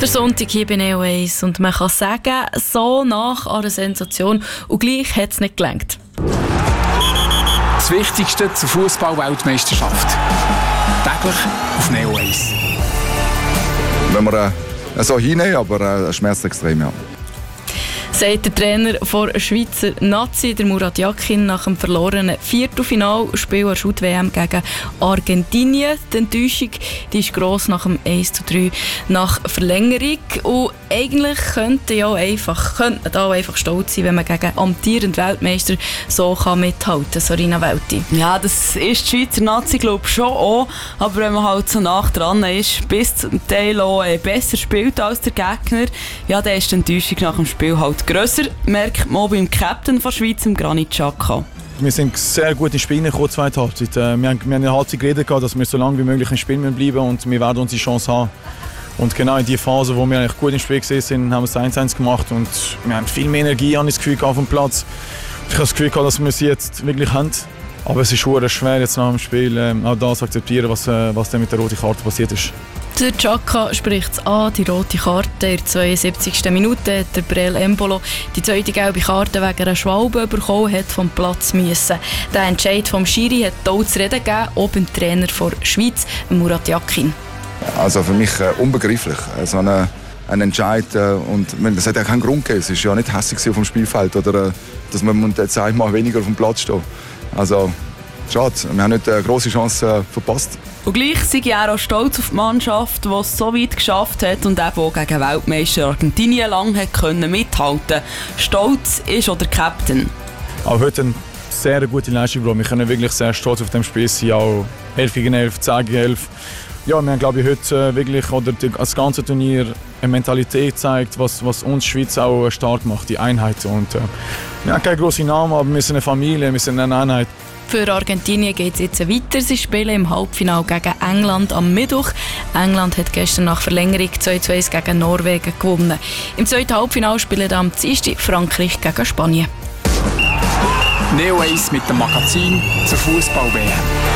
Der Sonntag hier bei Neo 1 und man kann sagen, so nach einer Sensation und gleich hat es nicht gelangt. Das Wichtigste zur Fußball-Weltmeisterschaft. Täglich auf Neo 1. Wenn wir so hinnehmen, aber es schmerzt extrem, ja. Sagt der Trainer der Schweizer Nazi, der Murat Yakin, nach dem verlorenen Viertelfinalspiel der Shoot-WM gegen Argentinien. Die Enttäuschung die ist gross nach dem 1:3 nach Verlängerung. Und eigentlich könnte man einfach stolz sein, wenn man gegen amtierenden Weltmeister so mithalten kann. Sorina Welti. Ja, das ist die Schweizer Nazi, glaube ich, schon auch. Aber wenn man halt so nah dran ist, bis zum Teil auch besser spielt als der Gegner, ja, dann ist die Enttäuschung nach dem Spiel halt grösser, merkt man beim Captain der Schweiz, Granit Xhaka. Wir sind sehr gut ins Spiel gekommen, zweite Halbzeit. Wir haben in der Halbzeit geredet, dass wir so lange wie möglich im Spiel bleiben und wir werden unsere Chance haben. Und genau in dieser Phase, wo wir eigentlich gut im Spiel waren, haben wir es 1:1 gemacht und wir haben viel mehr Energie an das Gefühl auf dem Platz. Ich habe das Gefühl, dass wir sie jetzt wirklich haben. Aber es ist schwer, jetzt nach dem Spiel auch das zu akzeptieren, was dann mit der roten Karte passiert ist. Der Xhaka spricht es an, die rote Karte. In der 72. Minute hat der Breel Embolo die zweite gelbe Karte wegen einer Schwalbe bekommen, hat vom Platz müssen. Der Entscheid vom Schiri hat auch zu reden gegeben, auch beim Trainer der Schweiz, Murat Yakin. Also für mich unbegreiflich. So ein Entscheid, und es hat ja keinen Grund gegeben. Es war ja nicht hässlich auf dem Spielfeld, oder dass man jetzt einmal weniger auf dem Platz steht. Also schade, wir haben nicht eine grosse Chance verpasst. Und gleich sind er auch stolz auf die Mannschaft, die es so weit geschafft hat und eben auch gegen Weltmeister Argentinien lange mithalten konnte. Stolz ist auch der Captain. Auch heute eine sehr gute Leistung, Bro. Wir können wirklich sehr stolz auf dem Spiel sein. Auch 11 gegen 11, 10 gegen 11. Ja, wir haben, glaube ich, heute wirklich, oder das ganze Turnier, eine Mentalität zeigt, was uns Schweiz auch stark macht, die Einheit. Und, wir haben keine grossen Namen, aber wir sind eine Familie, wir sind eine Einheit. Für Argentinien geht es jetzt weiter. Sie spielen im Halbfinale gegen England am Mittwoch. England hat gestern nach Verlängerung 2:1 gegen Norwegen gewonnen. Im zweiten Halbfinale spielen am Dienstag Frankreich gegen Spanien. Neo 1 mit dem Magazin zur Fußball-WM.